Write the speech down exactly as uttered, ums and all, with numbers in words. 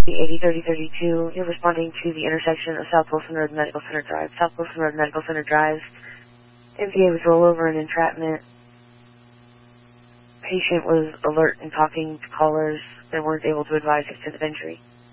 eighty thirty thirty-two. You're responding to the intersection of South Wilson Road and Medical Center Drive. South Wilson Road and Medical Center Drive. M P A was rollover and entrapment. Patient was alert and talking to callers that weren't able to advise extent of injury.